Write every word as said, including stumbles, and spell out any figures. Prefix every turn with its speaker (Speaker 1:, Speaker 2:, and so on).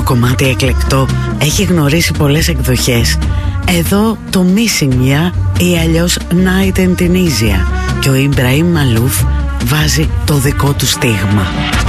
Speaker 1: κομμάτι εκλεκτό, έχει γνωρίσει πολλές εκδοχές. Εδώ το Missing Ya ή αλλιώς Night in Tunisia, και ο Ιμπραήμ Μαλούφ βάζει το δικό του στίγμα.